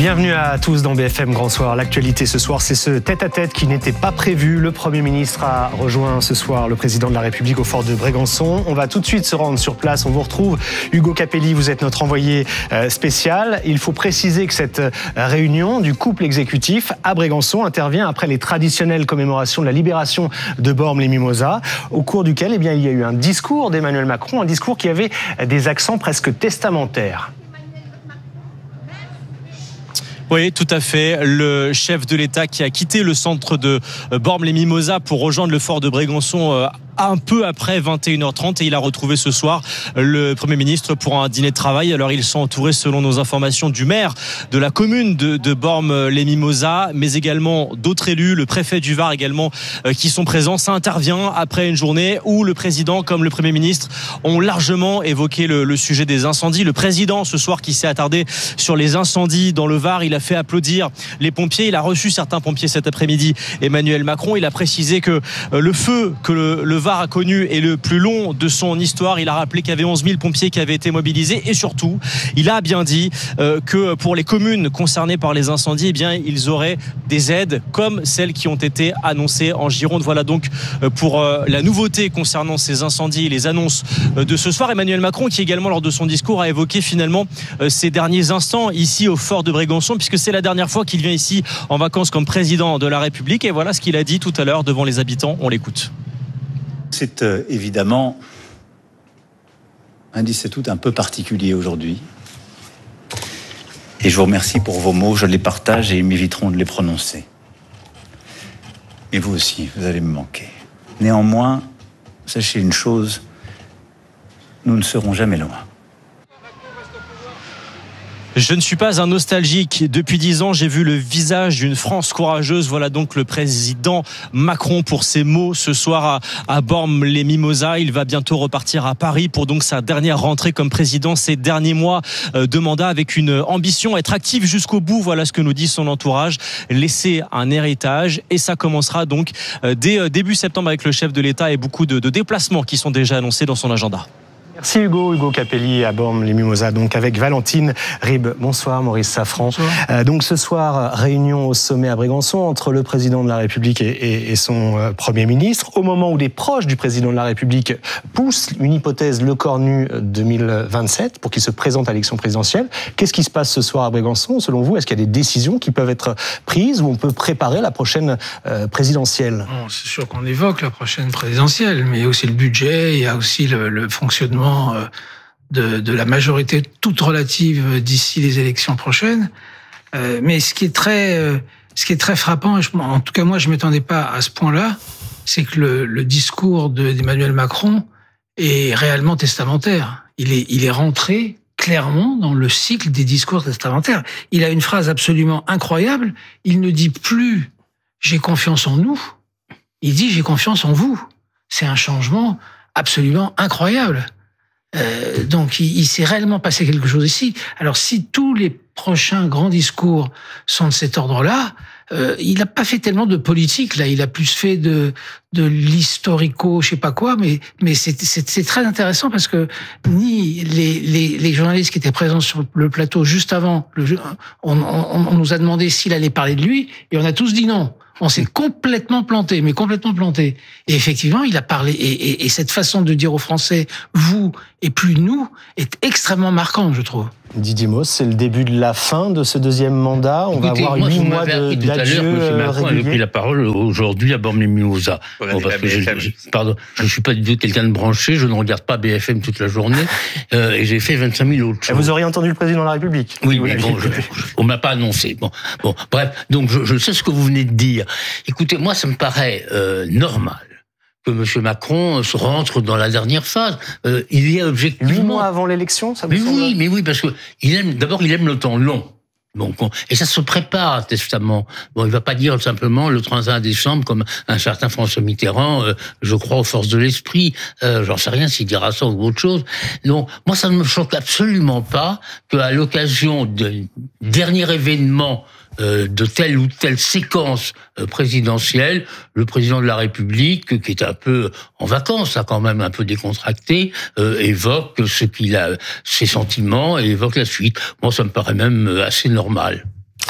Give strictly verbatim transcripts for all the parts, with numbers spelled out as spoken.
Bienvenue à tous dans B F M Grand Soir. L'actualité ce soir, c'est ce tête-à-tête qui n'était pas prévu. Le Premier ministre a rejoint ce soir le Président de la République au fort de Brégançon. On va tout de suite se rendre sur place. On vous retrouve. Hugo Capelli, vous êtes notre envoyé spécial. Il faut préciser que cette réunion du couple exécutif à Brégançon intervient après les traditionnelles commémorations de la libération de Bormes-les-Mimosas, au cours duquel eh bien, il y a eu un discours d'Emmanuel Macron, un discours qui avait des accents presque testamentaires. Oui, tout à fait. Le chef de l'État qui a quitté le centre de Bormes-les-Mimosas pour rejoindre le fort de Brégançon un peu après vingt et une heures trente et il a retrouvé ce soir le Premier ministre pour un dîner de travail. Alors ils sont entourés, selon nos informations, du maire de la commune de, de Bormes-les-Mimosas, mais également d'autres élus, le préfet du Var également, euh, qui sont présents. Ça intervient après une journée où le président comme le Premier ministre ont largement évoqué le, le sujet des incendies. Le président ce soir qui s'est attardé sur les incendies dans le Var, il a fait applaudir les pompiers. Il a reçu certains pompiers cet après-midi, Emmanuel Macron. Il a précisé que euh, le feu que le, le Var a connu est le plus long de son histoire. Il a rappelé qu'il y avait onze mille pompiers qui avaient été mobilisés et surtout, il a bien dit euh, que pour les communes concernées par les incendies, eh bien, ils auraient des aides comme celles qui ont été annoncées en Gironde. Voilà donc euh, pour euh, la nouveauté concernant ces incendies et les annonces euh, de ce soir. Emmanuel Macron qui également lors de son discours a évoqué finalement euh, ces derniers instants ici au fort de Brégançon puisque c'est la dernière fois qu'il vient ici en vacances comme président de la République et voilà ce qu'il a dit tout à l'heure devant les habitants. On l'écoute. C'est euh, évidemment un dix-sept août un peu particulier aujourd'hui. Et je vous remercie pour vos mots, je les partage et ils m'éviteront de les prononcer. Et vous aussi, vous allez me manquer. Néanmoins, sachez une chose, nous ne serons jamais loin. Je ne suis pas un nostalgique. Depuis dix ans, j'ai vu le visage d'une France courageuse. Voilà donc le président Macron pour ses mots ce soir à, à Bormes-les-Mimosas. Il va bientôt repartir à Paris pour donc sa dernière rentrée comme président, ses derniers mois de mandat avec une ambition, être actif jusqu'au bout. Voilà ce que nous dit son entourage. Laisser un héritage et ça commencera donc dès début septembre avec le chef de l'État et beaucoup de, de déplacements qui sont déjà annoncés dans son agenda. Merci Hugo, Hugo Capelli à Bormes-les-Mimosas, donc avec Valentine Rib. Bonsoir Maurice Safran. Bonsoir. Euh, donc ce soir, réunion au sommet à Brégançon entre le président de la République et, et, et son euh, Premier ministre. Au moment où les proches du président de la République poussent une hypothèse Le Cornu deux mille vingt-sept pour qu'il se présente à l'élection présidentielle. Qu'est-ce qui se passe ce soir à Brégançon selon vous? Est-ce qu'il y a des décisions qui peuvent être prises ou on peut préparer la prochaine euh, présidentielle? Bon, c'est sûr qu'on évoque la prochaine présidentielle, mais il y a aussi le budget, il y a aussi le, le fonctionnement De, de la majorité toute relative d'ici les élections prochaines. Euh, mais ce qui est très, euh, ce qui est très frappant, et je, en tout cas moi je m'attendais pas à ce point-là, c'est que le, le discours de, d'Emmanuel Macron est réellement testamentaire. Il est, il est rentré clairement dans le cycle des discours testamentaires. Il a une phrase absolument incroyable. Il ne dit plus « j'ai confiance en nous », il dit « j'ai confiance en vous ». C'est un changement absolument incroyable. Euh, donc, il, il s'est réellement passé quelque chose ici. Alors, si tous les prochains grands discours sont de cet ordre-là, euh, il n'a pas fait tellement de politique, là. Il a plus fait de, de l'historico, je sais pas quoi, mais, mais c'est, c'est, c'est très intéressant parce que ni les, les, les journalistes qui étaient présents sur le plateau juste avant, le, on, on, on nous a demandé s'il allait parler de lui, et on a tous dit non. On s'est complètement planté, mais complètement planté. Et effectivement, il a parlé, et, et, et cette façon de dire aux Français « vous » et plus « nous » est extrêmement marquante, je trouve. Didier Mauss, c'est le début de la fin de ce deuxième mandat. On Écoutez, va avoir huit mois de, tout à l'heure, M. Macron avait pris la parole aujourd'hui à Bormes-les-Mimosas. Bon, parce que je, je, pardon, je ne suis pas du tout quelqu'un de branché, je ne regarde pas B F M toute la journée, euh, et j'ai fait vingt-cinq mille autres choses. Et vous auriez entendu le président de la République? Oui, mais bon, je, je, on m'a pas annoncé. Bon, bon, bref, donc je, je sais ce que vous venez de dire. Écoutez, moi, ça me paraît euh, normal que M. Macron se rentre dans la dernière phase. Euh, il y a objectivement... Huit mois avant l'élection, ça vous mais semble? Oui, mais oui, parce que il aime, d'abord, il aime le temps long. Bon, et ça se prépare, un testament. Bon, il va pas dire simplement le trente et un décembre, comme un certain François Mitterrand, euh, je crois aux forces de l'esprit. Euh, j'en sais rien s'il dira ça ou autre chose. Donc, moi, ça ne me choque absolument pas qu'à l'occasion d'un dernier événement Euh, de telle ou telle séquence euh, présidentielle, le président de la République, qui est un peu en vacances, là, quand même un peu décontracté, euh, évoque ce qu'il a, ses sentiments et évoque la suite. Moi, ça me paraît même assez normal.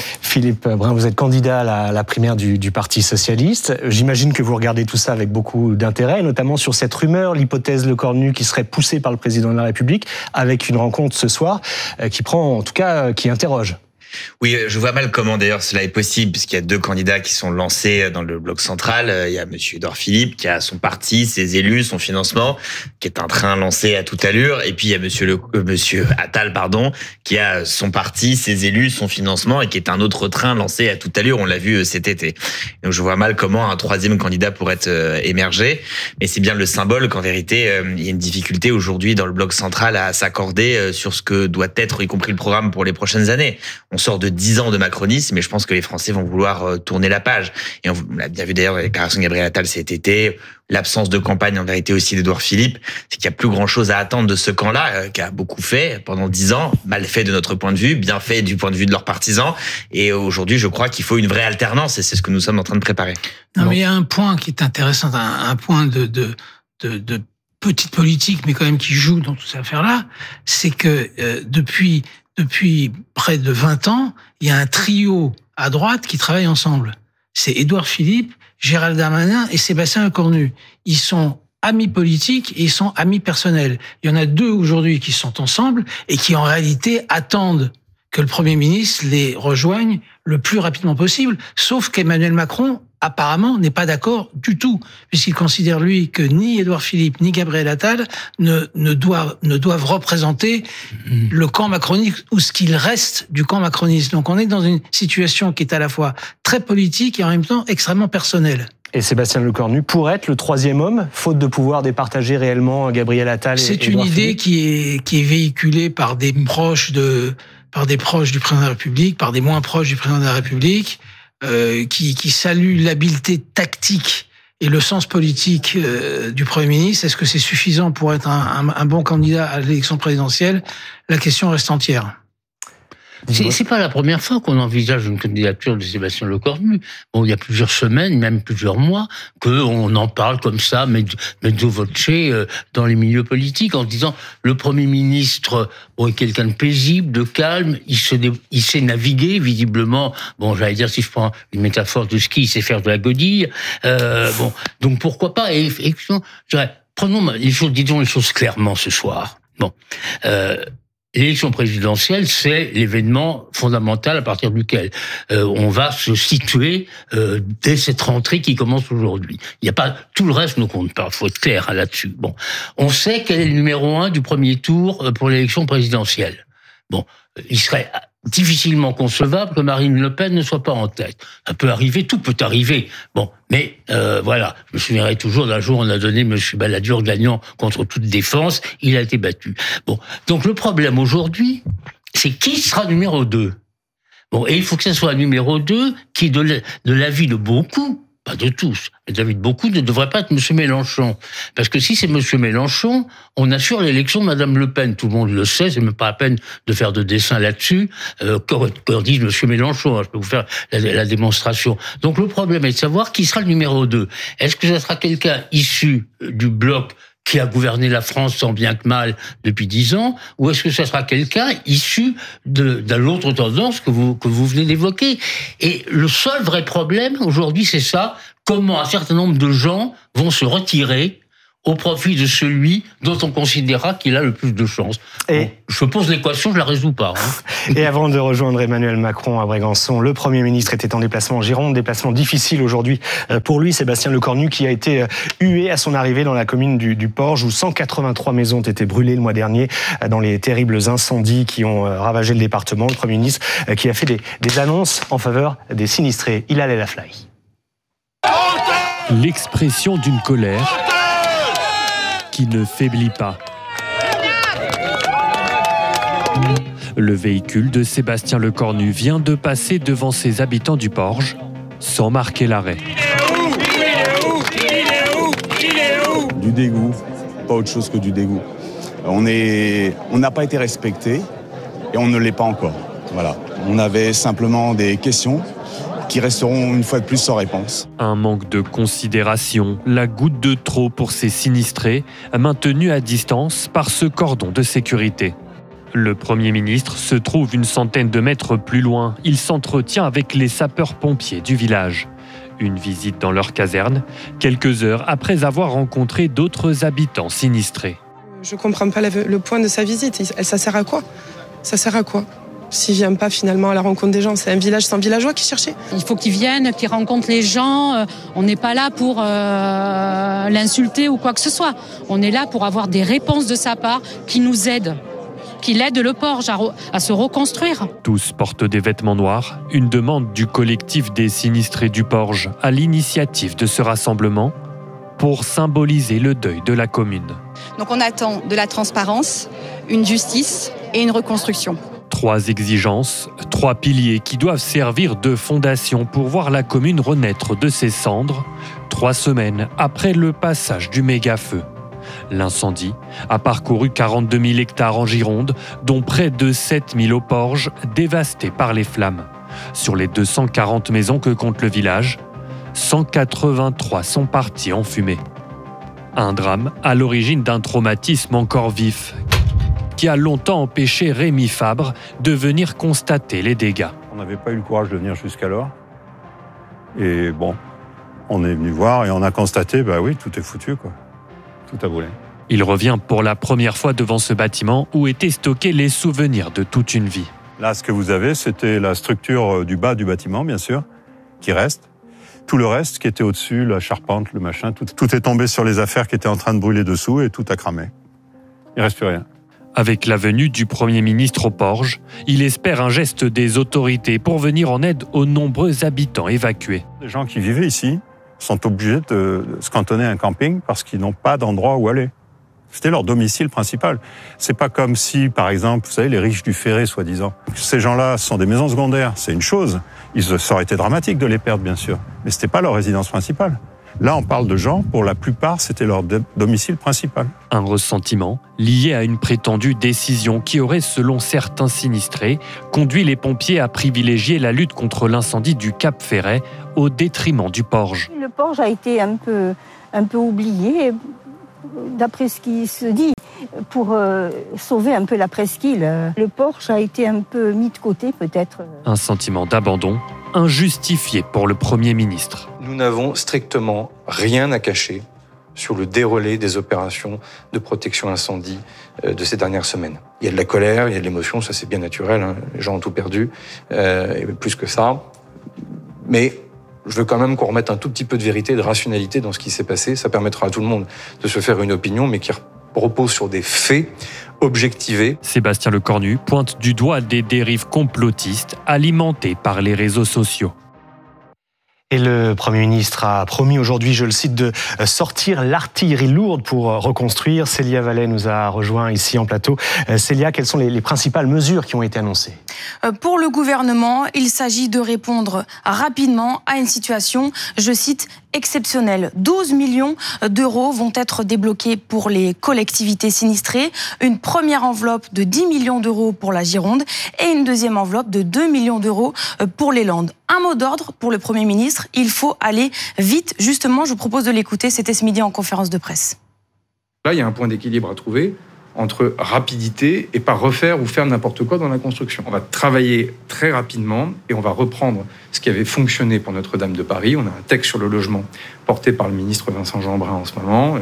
Philippe Brun, vous êtes candidat à la, à la primaire du, du Parti socialiste. J'imagine que vous regardez tout ça avec beaucoup d'intérêt, notamment sur cette rumeur, l'hypothèse Lecornu qui serait poussée par le président de la République, avec une rencontre ce soir euh, qui prend, en tout cas, euh, qui interroge. Oui, je vois mal comment d'ailleurs cela est possible, puisqu'il y a deux candidats qui sont lancés dans le bloc central. Il y a monsieur Édouard Philippe, qui a son parti, ses élus, son financement, qui est un train lancé à toute allure. Et puis il y a monsieur, le, euh, monsieur Attal, pardon, qui a son parti, ses élus, son financement, et qui est un autre train lancé à toute allure. On l'a vu cet été. Donc je vois mal comment un troisième candidat pourrait euh, émerger. Mais c'est bien le symbole qu'en vérité, euh, il y a une difficulté aujourd'hui dans le bloc central à s'accorder euh, sur ce que doit être, y compris le programme pour les prochaines années. On sort de dix ans de macronisme, mais je pense que les Français vont vouloir tourner la page. Et on l'a bien vu d'ailleurs avec la déclaration de Gabriel Attal cet été, l'absence de campagne en vérité aussi d'Édouard Philippe, c'est qu'il n'y a plus grand-chose à attendre de ce camp-là, euh, qui a beaucoup fait pendant dix ans, mal fait de notre point de vue, bien fait du point de vue de leurs partisans. Et aujourd'hui, je crois qu'il faut une vraie alternance, et c'est ce que nous sommes en train de préparer. Non, mais il y a un point qui est intéressant, un, un point de, de, de, de petite politique, mais quand même qui joue dans toute cette affaire-là, c'est que euh, depuis... Depuis près de vingt ans, il y a un trio à droite qui travaille ensemble. C'est Édouard Philippe, Gérald Darmanin et Sébastien Lecornu. Ils sont amis politiques et ils sont amis personnels. Il y en a deux aujourd'hui qui sont ensemble et qui en réalité attendent que le Premier ministre les rejoigne le plus rapidement possible, sauf qu'Emmanuel Macron, apparemment, n'est pas d'accord du tout, puisqu'il considère, lui, que ni Édouard Philippe ni Gabriel Attal ne, ne, doivent, ne doivent représenter mmh. le camp macroniste ou ce qu'il reste du camp macroniste. Donc on est dans une situation qui est à la fois très politique et en même temps extrêmement personnelle. Et Sébastien Lecornu pourrait être le troisième homme, faute de pouvoir départager réellement Gabriel Attal et C'est et une Édouard idée Philippe. qui est, qui est véhiculée par des proches de, par des proches du président de la République, par des moins proches du président de la République, euh, qui, qui saluent l'habileté tactique et le sens politique euh, du Premier ministre. Est-ce que c'est suffisant pour être un, un, un bon candidat à l'élection présidentielle? La question reste entière. C'est, c'est pas la première fois qu'on envisage une candidature de Sébastien Lecornu. Bon, il y a plusieurs semaines, même plusieurs mois, qu'on en parle comme ça, mais de voce, euh, dans les milieux politiques, en disant le Premier ministre, bon, est quelqu'un de paisible, de calme, il se, il sait naviguer, visiblement. Bon, j'allais dire, si je prends une métaphore de ski, il sait faire de la godille. Euh, bon, donc pourquoi pas? Et effectivement, je dirais, prenons les choses, disons les choses clairement ce soir. Bon, euh, l'élection présidentielle, c'est l'événement fondamental à partir duquel euh, on va se situer euh, dès cette rentrée qui commence aujourd'hui. Il n'y a pas tout le reste ne compte pas. Il faut être clair hein, là-dessus. Bon, on sait quel est le numéro un du premier tour pour l'élection présidentielle. Bon, il serait difficilement concevable que Marine Le Pen ne soit pas en tête. Ça peut arriver, tout peut arriver. Bon, mais euh, voilà, je me souviendrai toujours d'un jour, on a donné M. Balladur gagnant contre toute défense, il a été battu. Bon, donc le problème aujourd'hui, c'est qui sera numéro deux. Bon, et il faut que ce soit un numéro deux qui, de l'avis de beaucoup, pas de tous, mais David beaucoup ne devrait pas être M. Mélenchon. Parce que si c'est M. Mélenchon, on assure l'élection de Mme Le Pen. Tout le monde le sait, c'est même pas la peine de faire de dessin là-dessus, euh, quand, quand on dit M. Mélenchon, hein, je peux vous faire la, la démonstration. Donc le problème est de savoir qui sera le numéro deux. Est-ce que ce sera quelqu'un issu du bloc qui a gouverné la France tant bien que mal depuis dix ans, ou est-ce que ce sera quelqu'un issu de, de l'autre tendance que vous, que vous venez d'évoquer? Et le seul vrai problème aujourd'hui, c'est ça, comment un certain nombre de gens vont se retirer au profit de celui dont on considérera qu'il a le plus de chance. Et bon, je pose l'équation, je la résous pas. Hein. Et avant de rejoindre Emmanuel Macron à Brégançon, le Premier ministre était en déplacement en Gironde, déplacement difficile aujourd'hui pour lui, Sébastien Lecornu, qui a été hué à son arrivée dans la commune du, du Porge, où cent quatre-vingt-trois maisons ont été brûlées le mois dernier dans les terribles incendies qui ont ravagé le département. Le Premier ministre qui a fait des, des annonces en faveur des sinistrés. Hilal El Aflahi. L'expression d'une colère qui ne faiblit pas. Le véhicule de Sébastien Lecornu vient de passer devant ses habitants du Porge sans marquer l'arrêt. Du dégoût, pas autre chose que du dégoût. On est, on n'a pas été respecté et on ne l'est pas encore. Voilà. On avait simplement des questions qui resteront une fois de plus sans réponse. Un manque de considération, la goutte de trop pour ces sinistrés, maintenus à distance par ce cordon de sécurité. Le Premier ministre se trouve une centaine de mètres plus loin. Il s'entretient avec les sapeurs-pompiers du village. Une visite dans leur caserne, quelques heures après avoir rencontré d'autres habitants sinistrés. Je ne comprends pas le point de sa visite. Ça sert à quoi ? Ça sert à quoi ? S'il ne vient pas finalement à la rencontre des gens, c'est un village sans villageois qui cherchait. Il faut qu'il vienne, qu'il rencontre les gens. On n'est pas là pour euh, l'insulter ou quoi que ce soit. On est là pour avoir des réponses de sa part qui nous aident, qui l'aident le Porge à, re- à se reconstruire. Tous portent des vêtements noirs, une demande du collectif des sinistrés du Porge à l'initiative de ce rassemblement pour symboliser le deuil de la commune. Donc on attend de la transparence, une justice et une reconstruction. Trois exigences, trois piliers qui doivent servir de fondation pour voir la commune renaître de ses cendres, trois semaines après le passage du méga-feu. L'incendie a parcouru quarante-deux mille hectares en Gironde, dont près de sept mille au Porge, dévastés par les flammes. Sur les deux cent quarante maisons que compte le village, cent quatre-vingt-trois sont parties en fumée. Un drame à l'origine d'un traumatisme encore vif, qui a longtemps empêché Rémi Fabre de venir constater les dégâts. On n'avait pas eu le courage de venir jusqu'alors. Et bon, on est venu voir et on a constaté, bah oui, tout est foutu, quoi. Tout a brûlé. Il revient pour la première fois devant ce bâtiment où étaient stockés les souvenirs de toute une vie. Là, ce que vous avez, c'était la structure du bas du bâtiment, bien sûr, qui reste. Tout le reste qui était au-dessus, la charpente, le machin, tout, tout est tombé sur les affaires qui étaient en train de brûler dessous et tout a cramé. Il ne reste plus rien. Avec la venue du Premier ministre au Porge, il espère un geste des autorités pour venir en aide aux nombreux habitants évacués. Les gens qui vivaient ici sont obligés de se cantonner à un camping parce qu'ils n'ont pas d'endroit où aller. C'était leur domicile principal. C'est pas comme si, par exemple, vous savez, les riches du Ferré, soi-disant. Ces gens-là sont des maisons secondaires, c'est une chose. Ils, ça aurait été dramatique de les perdre, bien sûr. Mais c'était pas leur résidence principale. Là, on parle de gens, pour la plupart, c'était leur domicile principal. Un ressentiment lié à une prétendue décision qui aurait, selon certains sinistrés, conduit les pompiers à privilégier la lutte contre l'incendie du Cap Ferret au détriment du Porge. Le Porge a été un peu, un peu oublié, d'après ce qui se dit, pour euh, sauver un peu la presqu'île. Le Porge a été un peu mis de côté, peut-être. Un sentiment d'abandon injustifié pour le Premier ministre. Nous n'avons strictement rien à cacher sur le déroulé des opérations de protection incendie de ces dernières semaines. Il y a de la colère, il y a de l'émotion, ça c'est bien naturel, hein. Les gens ont tout perdu, euh, et plus que ça. Mais je veux quand même qu'on remette un tout petit peu de vérité, de rationalité dans ce qui s'est passé. Ça permettra à tout le monde de se faire une opinion, mais qui repose sur des faits objectivés. Sébastien Lecornu pointe du doigt des dérives complotistes alimentées par les réseaux sociaux. Et le Premier ministre a promis aujourd'hui, je le cite, de sortir l'artillerie lourde pour reconstruire. Célia Vallet nous a rejoint ici en plateau. Célia, quelles sont les, les principales mesures qui ont été annoncées ? Pour le gouvernement, il s'agit de répondre rapidement à une situation, je cite, exceptionnelle. douze millions d'euros vont être débloqués pour les collectivités sinistrées. Une première enveloppe de dix millions d'euros pour la Gironde et une deuxième enveloppe de deux millions d'euros pour les Landes. Un mot d'ordre pour le Premier ministre, il faut aller vite. Justement, je vous propose de l'écouter, c'était ce midi en conférence de presse. Là, il y a un point d'équilibre à trouver entre rapidité et pas refaire ou faire n'importe quoi dans la construction. On va travailler très rapidement et on va reprendre ce qui avait fonctionné pour Notre-Dame de Paris. On a un texte sur le logement porté par le ministre Vincent Jeanbrun en ce moment.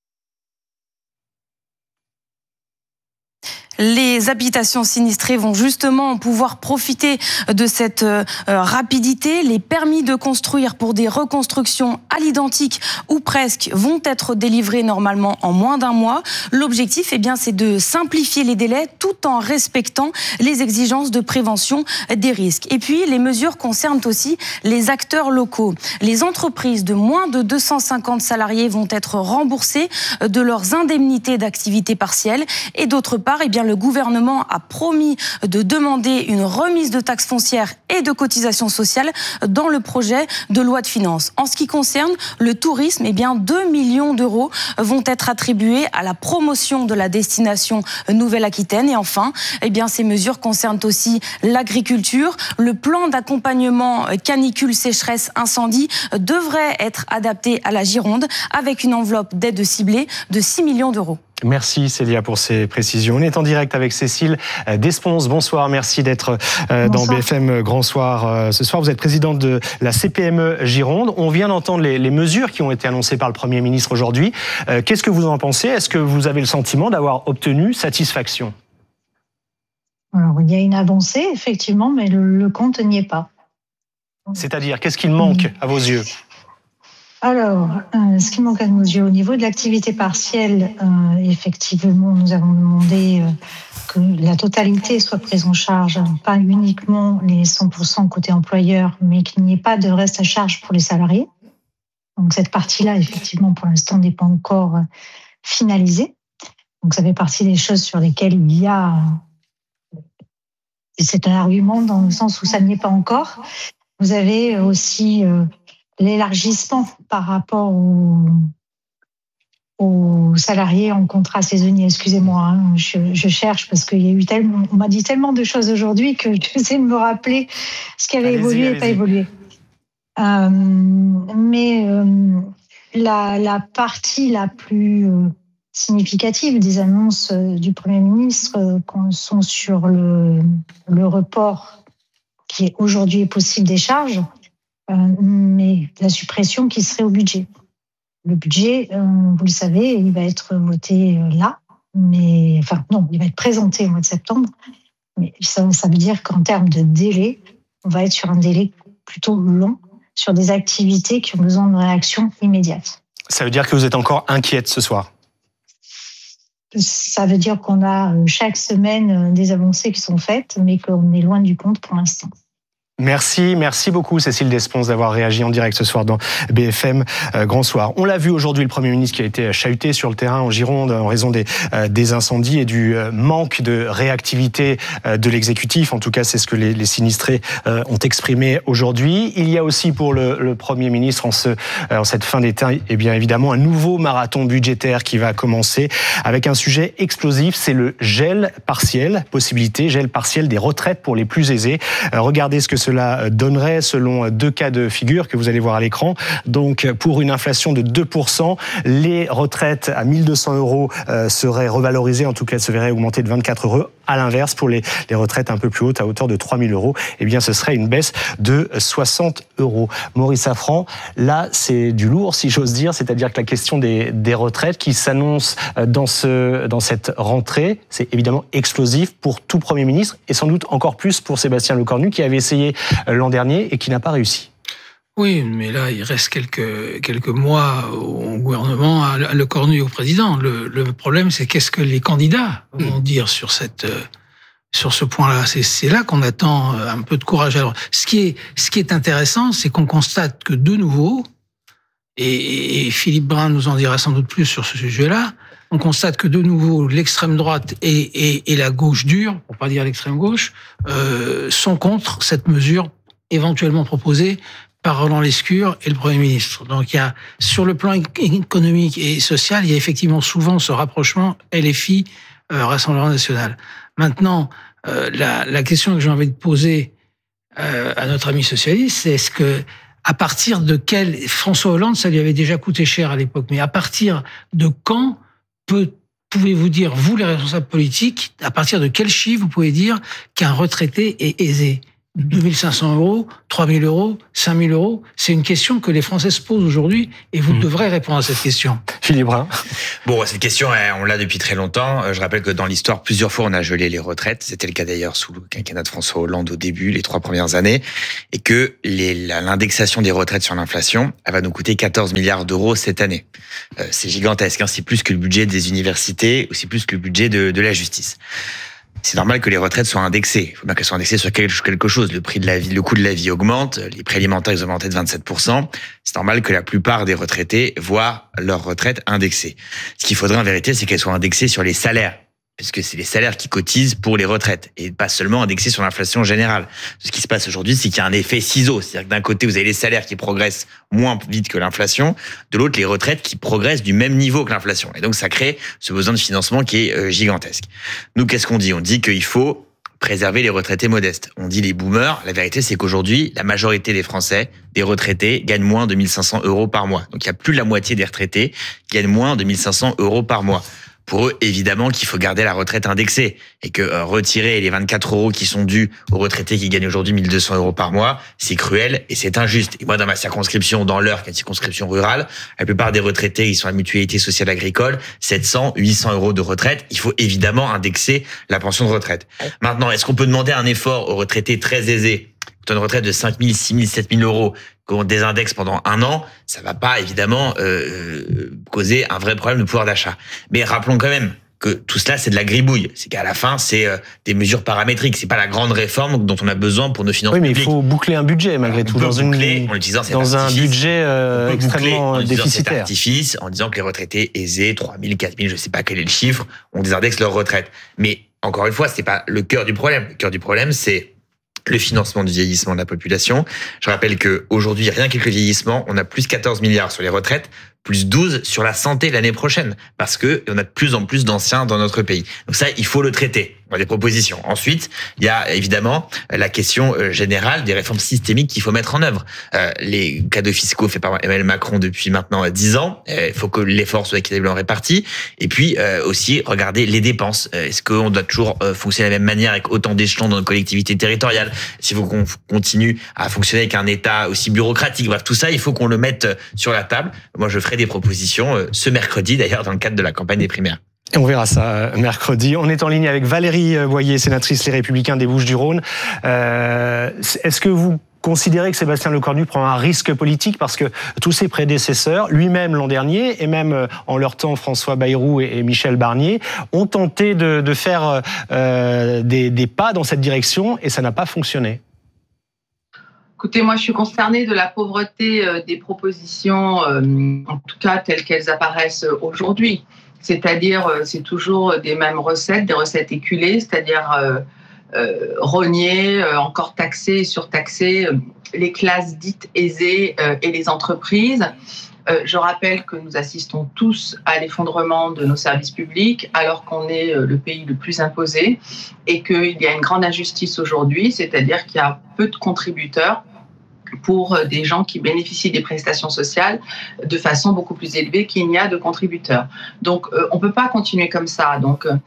Les habitations sinistrées vont justement pouvoir profiter de cette euh, rapidité. Les permis de construire pour des reconstructions à l'identique ou presque vont être délivrés normalement en moins d'un mois. L'objectif, eh bien, c'est de simplifier les délais tout en respectant les exigences de prévention des risques. Et puis, les mesures concernent aussi les acteurs locaux. Les entreprises de moins de deux cent cinquante salariés vont être remboursées de leurs indemnités d'activité partielle. Et d'autre part, eh bien, le gouvernement a promis de demander une remise de taxes foncières et de cotisations sociales dans le projet de loi de finances. En ce qui concerne le tourisme, eh bien, deux millions d'euros vont être attribués à la promotion de la destination Nouvelle-Aquitaine. Et enfin, eh bien, ces mesures concernent aussi l'agriculture. Le plan d'accompagnement canicule, sécheresse, incendie devrait être adapté à la Gironde avec une enveloppe d'aide ciblée de six millions d'euros. Merci Célia pour ces précisions. On est en direct avec Cécile Desponces. Bonsoir, merci d'être dans B F M Grand Soir ce soir. Vous êtes présidente de la C P M E Gironde. On vient d'entendre les, les mesures qui ont été annoncées par le Premier ministre aujourd'hui. Qu'est-ce que vous en pensez ? Est-ce que vous avez le sentiment d'avoir obtenu satisfaction ? Alors, il y a une avancée, effectivement, mais le, le compte n'y est pas. C'est-à-dire, qu'est-ce qu'il manque à vos yeux ? Alors, euh, ce qui manque à nos yeux, au niveau de l'activité partielle, euh, effectivement, nous avons demandé euh, que la totalité soit prise en charge, pas uniquement les cent pour cent côté employeur, mais qu'il n'y ait pas de reste à charge pour les salariés. Donc, cette partie-là, effectivement, pour l'instant, n'est pas encore euh, finalisée. Donc, ça fait partie des choses sur lesquelles il y a... C'est un argument dans le sens où ça n'y est pas encore. Vous avez aussi... Euh, l'élargissement par rapport aux, aux salariés en contrat saisonnier. Excusez-moi, hein, je, je cherche parce qu'il y a eu tellement, on m'a dit tellement de choses aujourd'hui que j'essaie de me rappeler ce qui avait allez-y, évolué et pas évolué. Euh, mais euh, la, la partie la plus euh, significative des annonces du Premier ministre euh, sont sur le, le report qui est aujourd'hui possible des charges. Euh, mais la suppression qui serait au budget. Le budget, euh, vous le savez, il va être voté euh, là, mais enfin non, il va être présenté au mois de septembre. Mais ça, ça veut dire qu'en termes de délai, on va être sur un délai plutôt long sur des activités qui ont besoin de réaction immédiate. Ça veut dire que vous êtes encore inquiète ce soir ? Ça veut dire qu'on a chaque semaine des avancées qui sont faites, mais qu'on est loin du compte pour l'instant. Merci, merci beaucoup Cécile Desponces d'avoir réagi en direct ce soir dans B F M euh, Grand Soir. On l'a vu aujourd'hui, le Premier ministre qui a été chahuté sur le terrain en Gironde en raison des, euh, des incendies et du euh, manque de réactivité euh, de l'exécutif. En tout cas, c'est ce que les, les sinistrés euh, ont exprimé aujourd'hui. Il y a aussi pour le, le Premier ministre en, ce, euh, en cette fin d'été, eh bien évidemment, un nouveau marathon budgétaire qui va commencer avec un sujet explosif, c'est le gel partiel, possibilité gel partiel des retraites pour les plus aisés. Euh, regardez ce que cela donnerait selon deux cas de figure que vous allez voir à l'écran. Donc, pour une inflation de deux pour cent, les retraites à mille deux cents euros euh, seraient revalorisées, en tout cas, se verraient augmenter de vingt-quatre euros. À l'inverse, pour les, les retraites un peu plus hautes, à hauteur de trois mille euros, eh bien, ce serait une baisse de soixante euros. Maurice Safran, là, c'est du lourd, si j'ose dire, c'est-à-dire que la question des, des retraites qui s'annonce dans, ce, dans cette rentrée, c'est évidemment explosif pour tout Premier ministre et sans doute encore plus pour Sébastien Lecornu qui avait essayé l'an dernier et qui n'a pas réussi. Oui, mais là, il reste quelques, quelques mois au gouvernement, à Lecornu et au président. Le, le problème, c'est qu'est-ce que les candidats vont dire sur cette, sur ce point-là. C'est, c'est là qu'on attend un peu de courage. Alors, ce qui est, ce qui est intéressant, c'est qu'on constate que de nouveau, et, et Philippe Brun nous en dira sans doute plus sur ce sujet-là, on constate que de nouveau, l'extrême droite et, et, et la gauche dure, pour pas dire l'extrême gauche, euh, sont contre cette mesure éventuellement proposée par Roland Lescure et le Premier ministre. Donc, il y a, sur le plan économique et social, il y a effectivement souvent ce rapprochement L F I, euh, Rassemblement National. Maintenant, euh, la, la question que j'ai envie de poser euh, à notre ami socialiste, c'est est-ce que, à partir de quel, François Hollande, ça lui avait déjà coûté cher à l'époque, mais à partir de quand peut, pouvez-vous dire, vous les responsables politiques, à partir de quel chiffre vous pouvez dire qu'un retraité est aisé ? deux mille cinq cents euros, trois mille euros, cinq mille euros, c'est une question que les Français se posent aujourd'hui et vous mmh. devrez répondre à cette question. Philippe Brun. Bon, cette question, on l'a depuis très longtemps. Je rappelle que dans l'histoire, plusieurs fois, on a gelé les retraites. C'était le cas d'ailleurs sous le quinquennat de François Hollande au début, les trois premières années. Et que les, l'indexation des retraites sur l'inflation, elle va nous coûter quatorze milliards d'euros cette année. Euh, c'est gigantesque, hein. C'est plus que le budget des universités, aussi plus que le budget de, de la justice. C'est normal que les retraites soient indexées. Il faut bien qu'elles soient indexées sur quelque chose. Le prix de la vie, le coût de la vie augmente, les prix alimentaires ils ont augmenté de vingt-sept pour cent. C'est normal que la plupart des retraités voient leur retraite indexée. Ce qu'il faudrait en vérité, c'est qu'elles soient indexées sur les salaires. Puisque c'est les salaires qui cotisent pour les retraites et pas seulement indexés sur l'inflation générale. Ce qui se passe aujourd'hui, c'est qu'il y a un effet ciseau. C'est-à-dire que d'un côté, vous avez les salaires qui progressent moins vite que l'inflation, de l'autre, les retraites qui progressent du même niveau que l'inflation. Et donc, ça crée ce besoin de financement qui est gigantesque. Nous, qu'est-ce qu'on dit ? On dit qu'il faut préserver les retraités modestes. On dit les boomers. La vérité, c'est qu'aujourd'hui, la majorité des Français, des retraités, gagnent moins de mille cinq cents euros par mois. Donc, il y a plus de la moitié des retraités qui gagnent moins de mille cinq cents euros par mois. pour eux, évidemment qu'il faut garder la retraite indexée et que euh, retirer les vingt-quatre euros qui sont dus aux retraités qui gagnent aujourd'hui mille deux cents euros par mois, c'est cruel et c'est injuste. Et moi, dans ma circonscription, dans l'Eure, qui est une circonscription rurale, la plupart des retraités, ils sont à la mutualité sociale agricole, sept cents, huit cents euros de retraite. Il faut évidemment indexer la pension de retraite. Maintenant, est-ce qu'on peut demander un effort aux retraités très aisés, qui ont une retraite de cinq mille, six mille, sept mille euros, qu'on désindexe pendant un an, ça va pas évidemment euh, causer un vrai problème de pouvoir d'achat. Mais rappelons quand même que tout cela, c'est de la gribouille. C'est qu'à la fin, c'est euh, des mesures paramétriques. C'est pas la grande réforme dont on a besoin pour nos finances publiques. Oui, mais publiques. il faut boucler un budget malgré tout, dans, boucler, une, en utilisant cet dans un budget euh, extrêmement en déficitaire. Cet artifice, en disant que les retraités aisés, trois mille, quatre mille, je sais pas quel est le chiffre, on désindexe leur retraite. Mais encore une fois, c'est pas le cœur du problème. Le cœur du problème, c'est le financement du vieillissement de la population. Je rappelle que aujourd'hui, rien qu'avec le vieillissement, on a plus quatorze milliards sur les retraites, plus douze sur la santé l'année prochaine, parce que on a de plus en plus d'anciens dans notre pays. Donc ça, il faut le traiter. On a des propositions. Ensuite, il y a évidemment la question générale des réformes systémiques qu'il faut mettre en œuvre. Euh, les cadeaux fiscaux faits par Emmanuel Macron depuis maintenant dix ans, il faut que l'effort soit équitablement réparti. Et puis euh, aussi regarder les dépenses. Est-ce qu'on doit toujours euh, fonctionner de la même manière avec autant d'échelons dans nos collectivités territoriales? S'il faut qu'on continue à fonctionner avec un État aussi bureaucratique, bref, tout ça, il faut qu'on le mette sur la table. Moi, je ferai des propositions euh, ce mercredi, d'ailleurs, dans le cadre de la campagne des primaires. Et on verra ça mercredi. On est en ligne avec Valérie Boyer, sénatrice Les Républicains des Bouches-du-Rhône. Euh, est-ce que vous considérez que Sébastien Lecornu prend un risque politique parce que tous ses prédécesseurs, lui-même l'an dernier, et même en leur temps François Bayrou et Michel Barnier, ont tenté de, de faire euh, des, des pas dans cette direction et ça n'a pas fonctionné? Écoutez, moi, je suis consternée de la pauvreté euh, des propositions, euh, en tout cas telles qu'elles apparaissent aujourd'hui. C'est-à-dire, euh, c'est toujours des mêmes recettes, des recettes éculées, c'est-à-dire euh, euh, rogner, euh, encore taxer, surtaxer euh, les classes dites aisées euh, et les entreprises. Euh, je rappelle que nous assistons tous à l'effondrement de nos services publics alors qu'on est euh, le pays le plus imposé et qu'il y a une grande injustice aujourd'hui, c'est-à-dire qu'il y a peu de contributeurs pour des gens qui bénéficient des prestations sociales de façon beaucoup plus élevée qu'il n'y a de contributeurs. Donc, euh, on ne peut pas continuer comme ça. Donc, euh,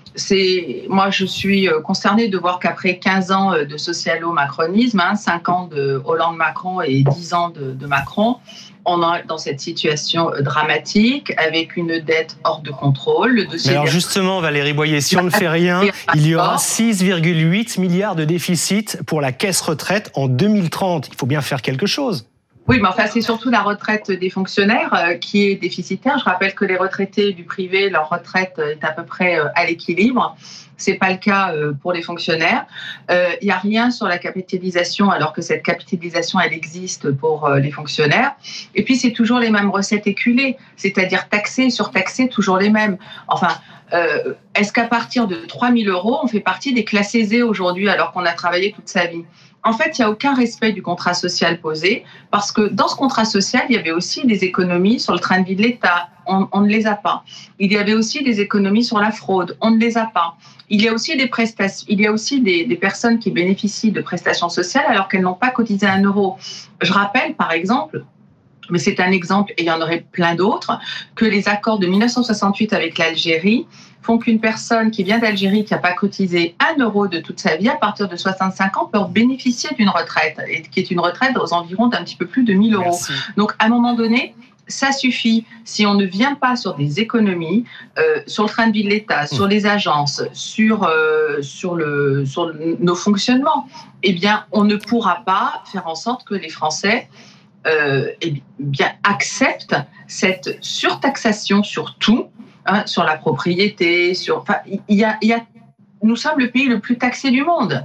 c'est, moi, je suis consternée de voir qu'après quinze ans de socialo-macronisme, hein, cinq ans de Hollande-Macron et dix ans de, de Macron, on est dans cette situation dramatique avec une dette hors de contrôle. Le dossier. Mais alors justement, Valérie Boyer, si on ne fait rien, il y aura six virgule huit milliards de déficit pour la caisse retraite en deux mille trente. Il faut bien faire quelque chose. Oui, mais enfin, c'est surtout la retraite des fonctionnaires euh, qui est déficitaire. Je rappelle que les retraités du privé, leur retraite est à peu près euh, à l'équilibre. C'est pas le cas euh, pour les fonctionnaires. Il euh, n'y a rien sur la capitalisation, alors que cette capitalisation, elle existe pour euh, les fonctionnaires. Et puis, c'est toujours les mêmes recettes éculées, c'est-à-dire taxer, surtaxer, toujours les mêmes. Enfin, euh, est-ce qu'à partir de trois mille euros, on fait partie des classes aisées aujourd'hui, alors qu'on a travaillé toute sa vie ? En fait, il n'y a aucun respect du contrat social posé, parce que dans ce contrat social, il y avait aussi des économies sur le train de vie de l'État. On, on ne les a pas. Il y avait aussi des économies sur la fraude. On ne les a pas. Il y a aussi des prestations. Il y a aussi des, des personnes qui bénéficient de prestations sociales alors qu'elles n'ont pas cotisé un euro. Je rappelle, par exemple, mais c'est un exemple et il y en aurait plein d'autres, que les accords de mille neuf cent soixante-huit avec l'Algérie font qu'une personne qui vient d'Algérie, qui n'a pas cotisé un euro de toute sa vie, à partir de soixante-cinq ans, peut bénéficier d'une retraite, et qui est une retraite aux environs d'un petit peu plus de mille euros. Merci. Donc, à un moment donné, ça suffit. Si on ne vient pas sur des économies, euh, sur le train de vie de l'État, sur les agences, sur, euh, sur, le, sur le, nos fonctionnements, eh bien, on ne pourra pas faire en sorte que les Français euh, eh bien, acceptent cette surtaxation sur tout, hein, sur la propriété, sur, enfin, il y a, il y a, nous sommes le pays le plus taxé du monde.